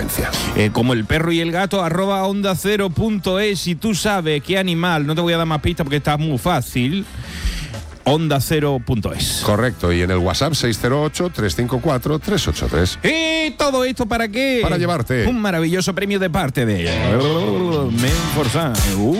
referencia. Como el perro y el gato, @ondacero.es. Si tú sabes qué animal, no te voy a dar más pistas porque está muy fácil, ondacero.es. Correcto, y en el WhatsApp 608-354-383. ¿Y todo esto para qué? Para llevarte un maravilloso premio de parte de Menforsan.